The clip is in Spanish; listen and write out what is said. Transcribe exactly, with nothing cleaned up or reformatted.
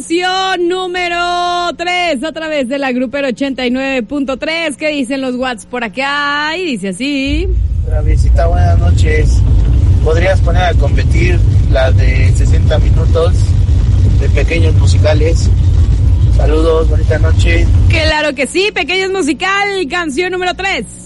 canción número tres, a través de la Grupero ochenta y nueve punto tres. ¿Qué dicen los watts por acá? Y dice así. Bravisita, buenas noches. ¿Podrías poner a competir la de sesenta minutos de Pequeños Musicales? Saludos, bonita noche. Claro que sí, Pequeños Musical, canción número tres.